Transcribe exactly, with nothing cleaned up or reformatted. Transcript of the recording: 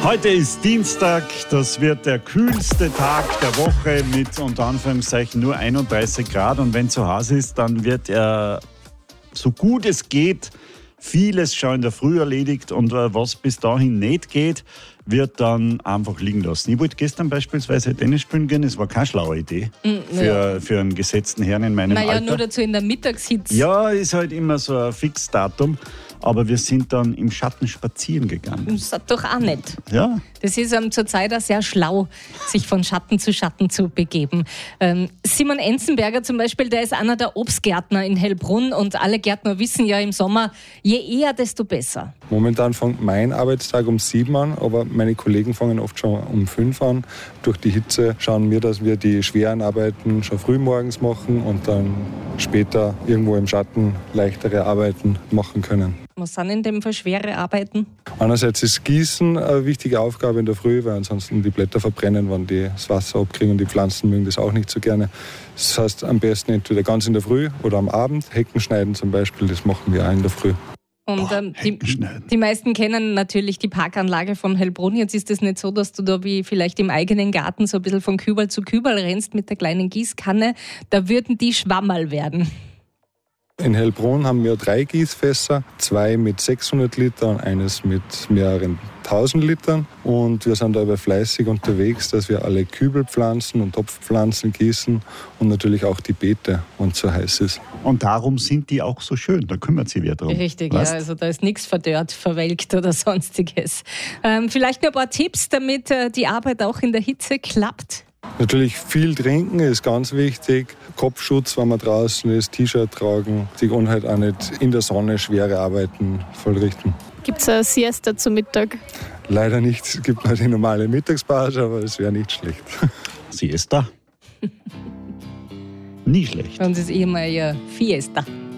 Heute ist Dienstag, das wird der kühlste Tag der Woche mit unter Anführungszeichen nur einunddreißig Grad. Und wenn zu Hause ist, dann wird er, so gut es geht, vieles schon in der Früh erledigt. Und was bis dahin nicht geht, wird dann einfach liegen lassen. Ich wollte gestern beispielsweise Tennis spielen gehen, das war keine schlaue Idee mm, für, ja. für einen gesetzten Herrn in meinem naja, Alter. Naja, nur dazu in der Mittagshitze. Ja, ist halt immer so ein Fixdatum. Aber wir sind dann im Schatten spazieren gegangen. Das ist doch auch nicht. Ja. Das ist ähm, zurzeit auch sehr schlau, sich von Schatten zu Schatten zu begeben. Ähm, Simon Enzenberger zum Beispiel, der ist einer der Obstgärtner in Hellbrunn. Und alle Gärtner wissen ja im Sommer, je eher, desto besser. Momentan fängt mein Arbeitstag um sieben an, aber meine Kollegen fangen oft schon um fünf an. Durch die Hitze schauen wir, dass wir die schweren Arbeiten schon früh morgens machen und dann später irgendwo im Schatten leichtere Arbeiten machen können. Was sind in dem Fall schwere Arbeiten? Einerseits ist Gießen eine wichtige Aufgabe in der Früh, weil ansonsten die Blätter verbrennen, wenn die das Wasser abkriegen, und die Pflanzen mögen das auch nicht so gerne. Das heißt, am besten entweder ganz in der Früh oder am Abend. Hecken schneiden zum Beispiel, das machen wir auch in der Früh. Und ähm, die, die meisten kennen natürlich die Parkanlage von Hellbrunn. Jetzt ist es nicht so, dass du da wie vielleicht im eigenen Garten so ein bisschen von Kübel zu Kübel rennst mit der kleinen Gießkanne. Da würden die Schwammerl werden. In Hellbrunn haben wir drei Gießfässer, zwei mit sechshundert Litern, eines mit mehreren tausend Litern. Und wir sind dabei fleißig unterwegs, dass wir alle Kübelpflanzen und Topfpflanzen gießen und natürlich auch die Beete, wenn es so heiß ist. Und darum sind die auch so schön, da kümmert sich wer drum. Richtig, weißt? Ja, also da ist nichts verdörrt, verwelkt oder sonstiges. Ähm, vielleicht noch ein paar Tipps, damit äh, die Arbeit auch in der Hitze klappt. Natürlich viel trinken ist ganz wichtig. Kopfschutz, wenn man draußen ist, T-Shirt tragen, sich und halt auch nicht in der Sonne schwere Arbeiten vollrichten. Gibt es eine Siesta zum Mittag? Leider nicht. Es gibt noch die normale Mittagspause, aber es wäre nicht schlecht. Siesta? Nie schlecht. Und es ist immer ja Fiesta.